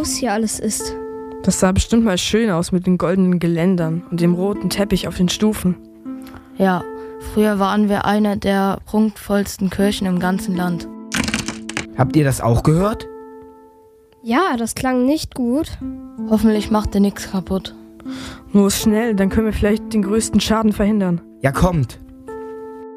groß hier alles ist. Das sah bestimmt mal schön aus mit den goldenen Geländern und dem roten Teppich auf den Stufen. Ja, früher waren wir eine der prunkvollsten Kirchen im ganzen Land. Habt ihr das auch gehört? Ja, das klang nicht gut. Hoffentlich macht ihr nichts kaputt. Nur schnell, dann können wir vielleicht den größten Schaden verhindern. Ja, kommt.